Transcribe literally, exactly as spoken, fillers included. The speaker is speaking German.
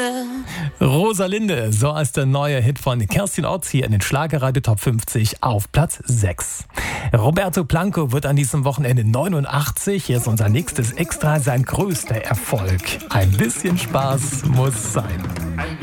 Rosalinde, so ist der neue Hit von Kerstin Otz hier in den Schlagerradio Top fünfzig auf Platz sechs. Roberto Blanco wird an diesem Wochenende neunundachtzig. Hier ist unser nächstes Extra, sein größter Erfolg. Ein bisschen Spaß muss sein.